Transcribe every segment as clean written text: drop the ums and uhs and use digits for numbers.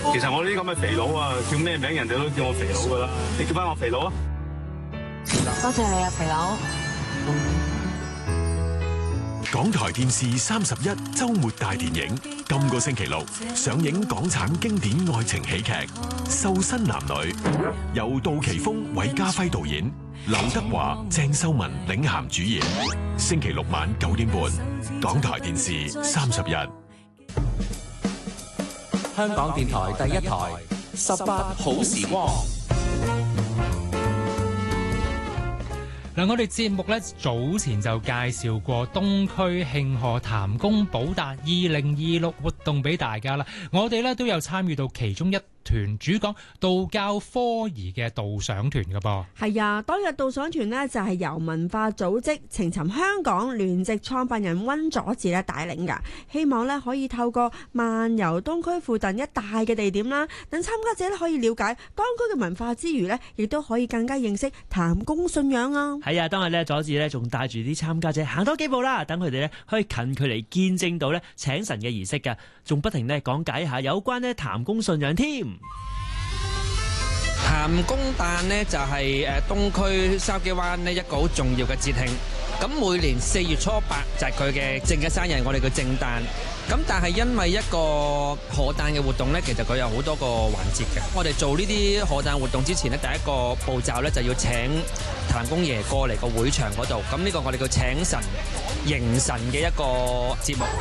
其實我呢啲咁嘅肥佬啊，叫咩名人哋都叫我肥佬噶啦，你叫翻我肥佬啊！ 多謝你啊，肥佬。 港台電視31週末大電影，今個星期六上映港產經典愛情喜劇《瘦身男女》，由杜琪峰、韋家輝導演，劉德華、鄭秀文領銜主演。星期六晚9點半，港台電視31。 香港電台第一台18好時光。 嗱，我哋節目咧早前就介紹過東區慶賀譚公寶誕2026活動俾大家啦，我哋咧都有參與到其中一團主講道教科儀嘅導賞團㗎噃。 係啊，當日導賞團呢就係由文化組織情尋香港聯席創辦人溫佐治咧帶領㗎，希望咧可以透過漫遊東區附近一帶嘅地點啦，等參加者咧可以了解當區嘅文化之餘呢，亦都可以更加認識譚公信仰啊。 係啊，當日咧佐治咧仲帶住啲參加者行多幾步啦，等佢哋咧可以近距離見證到咧請神嘅儀式㗎，仲不停咧講解下有關咧譚公信仰添。 譚公誕呢就係東區筲箕灣呢一個好重要嘅節慶，咁每年4月初8就係佢嘅正嘅生日，我哋叫正誕。咁但係因為一個賀誕嘅活動呢，其實佢有好多個環節嘅。我哋做呢啲賀誕活動之前呢，第一個步驟呢就要請譚公爺過嚟個會場嗰度，咁呢個我哋叫請神迎神嘅一個節目。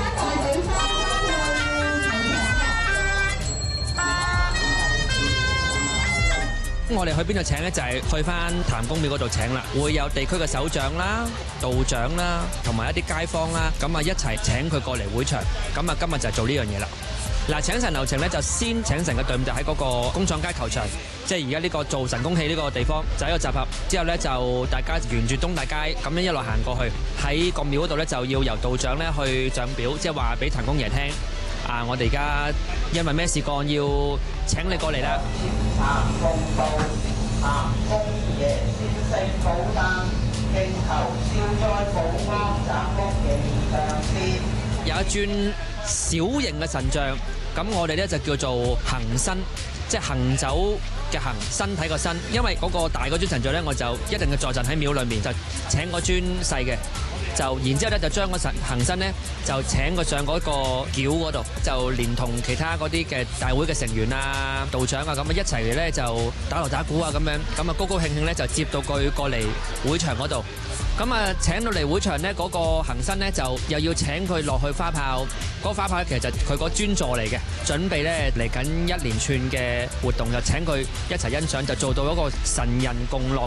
我哋去邊度請呢？就係去翻譚公廟嗰度請啦，會有地區嘅首長啦、道長啦，同埋一啲街坊啦，咁啊一齊請佢過嚟會場。咁啊今日就係做呢樣嘢啦。嗱，請神流程呢，就先請神嘅隊伍就喺嗰個工廠街球場，即係而家呢個做神功戲呢個地方，就喺度集合。之後呢，就大家沿住東大街咁樣一路行過去，喺個廟嗰度呢，就要由道長呢去上表，即係話俾譚公爺聽。我哋而家因為咩事幹要請你過嚟啦。譚公道，譚公爺先聖寶誕，敬求消災保安，斬福迎上天。有一尊小型嘅神像，咁我哋咧就叫做行身，即係行走嘅行，身體個身。因為嗰個大嗰尊神像咧，我就一定要坐鎮喺廟裏面，就請嗰尊細嘅。就然之後咧，就將個行身咧，就請佢上嗰個轎嗰度，就連同其他嗰啲嘅大會嘅成員啊、道長啊咁啊一齊嚟咧，就打鑼打鼓啊咁樣，咁啊高高興興咧就接到佢過嚟會場嗰度。咁啊請到嚟會場咧，嗰個行身咧就又要請佢落去花炮。嗰個花炮其實就佢個專座嚟嘅，準備咧嚟緊一連串嘅活動，就請佢一齊欣賞，就做到一個神人共樂。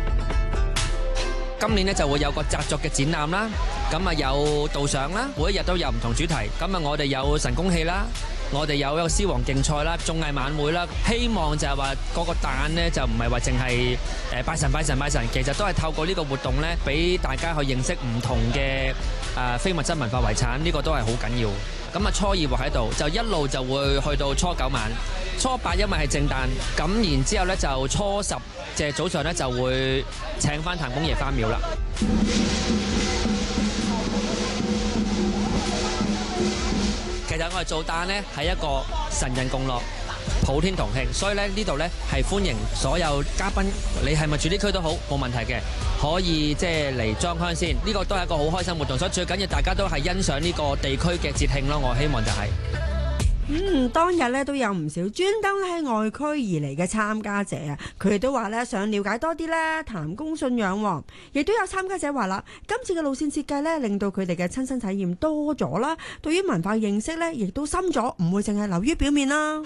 今年咧就會有個習俗嘅展覽啦，咁啊有導賞啦，每一日都有唔同主題。咁啊我哋有神功戲啦，我哋有一個獅王競賽啦、綜藝晚會啦。希望就係話嗰個誕呢，就唔係話淨係拜神拜神拜神，其實都係透過呢個活動呢，俾大家去認識唔同嘅非物質文化遺產，呢個都係好緊要。咁啊初二會喺度，就一路就會去到初9晚，初8因為係正誕，咁然之後呢，就初10即係早上呢，就會請翻譚公爺翻廟啦。其實我哋做誕呢係一個神人共樂、普天同慶，所以咧呢度呢係歡迎所有嘉賓，你係咪住呢區都好，冇問題嘅，可以即係嚟裝香先。呢個都係一個好開心活動，所以最緊要大家都係欣賞呢個地區嘅節慶咯。我希望就係。 當日咧都有唔少專登喺外區而嚟嘅參加者啊，佢哋都話咧想了解多啲咧譚公信仰，亦都有參加者話啦，今次嘅路線設計咧令到佢哋嘅親身體驗多咗啦，對於文化認識咧亦都深咗，唔會淨係流於表面啦。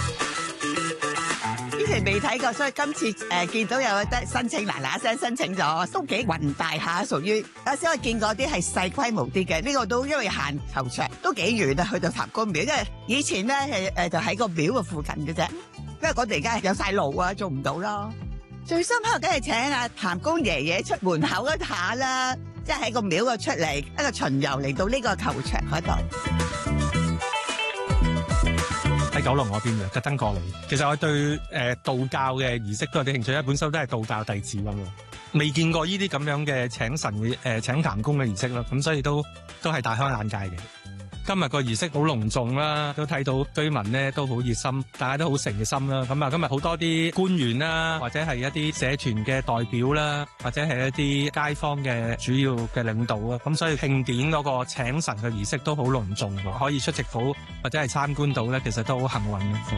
之前未睇過，所以今次見到有得申請，嗱聲申請咗，都幾宏大下，屬於有時我見過啲係細規模啲嘅，呢個都因為行球場都幾遠啊，去到譚公廟，因為以前咧係就喺個廟嘅附近嘅啫，因為我哋而家有晒路啊，做唔到咯。最深刻梗係請阿譚公爺爺出門口一下啦，即係喺個廟度出嚟一個巡遊嚟到呢個球場嗰度。 喺九龍嗰邊嘅，特登過嚟。其實我對道教嘅儀式都有啲興趣，因為本身都係道教弟子咁咯。未見過呢啲咁樣嘅請神嘅請譚公嘅儀式咯，咁所以都係大開眼界嘅。 今日個儀式好隆重啦，都睇到居民呢都好熱心，大家都好誠心啦。咁啊，今日好多啲官員啦，或者係一啲社團嘅代表啦，或者係一啲街坊嘅主要嘅領導啊。咁所以慶典嗰個請神嘅儀式都好隆重，可以出席到或者係參觀到咧，其實都好幸運嘅。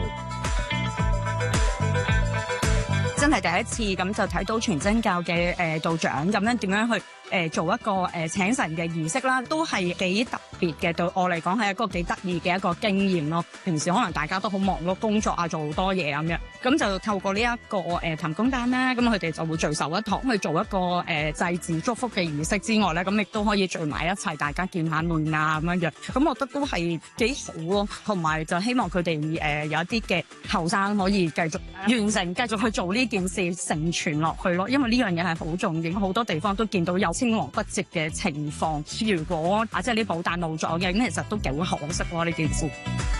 真係第一次咁就睇到全真教嘅道長咁樣點樣去做一個請神嘅儀式啦，都係幾特別嘅，對我嚟講係一個幾得意嘅一個經驗咯。平時可能大家都好忙碌工作啊，做好多嘢咁樣，咁就透過呢一個譚公誕咧，咁佢哋就會聚首一堂去做一個祭祀祝福嘅儀式之外咧，咁亦都可以聚埋一齊，大家見下面啊咁樣樣。咁我覺得都係幾好咯，同埋就希望佢哋有一啲嘅後生可以繼續完成，繼續去做呢件事，承傳落去咯。因為呢樣嘢係好重要，好多地方都見到有青黃不接嘅情況。如果即係呢寶誕冇咗嘅，咁其實都幾可惜喎呢件事。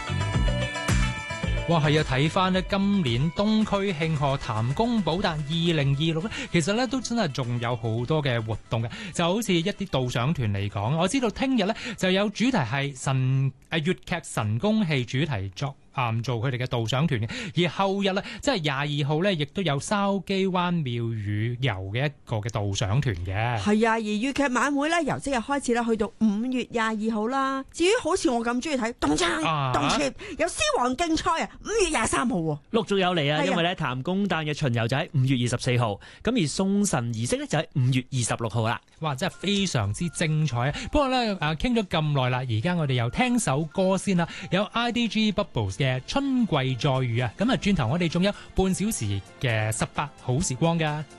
哇，係啊！睇翻呢今年東區慶賀譚公寶誕2026咧，其實咧都真係仲有好多嘅活動嘅，就好似一啲導賞團嚟講，我知道聽日咧就有主題係粵劇神功戲主題作。做佢哋嘅導賞團嘅，而後日咧，即係22號咧，亦都有筲箕灣廟宇遊嘅一個嘅導賞團嘅。 係啊，而粵劇晚會咧，由即日開始啦，去到5月22號啦。至於好似我咁中意睇動槍、動攝，有獅王競賽啊，5月23號喎， 陸續有嚟啊！因為咧譚公誕嘅巡遊就喺5月24號，咁而送神儀式咧就喺5月26號啦。 哇，真係非常之精彩啊！不過咧傾咗咁耐啦，而家我哋又聽首歌先啦，有 IDG Bubbles 嘅春季再遇啊！咁啊，轉頭我哋仲有半小時嘅18好時光㗎。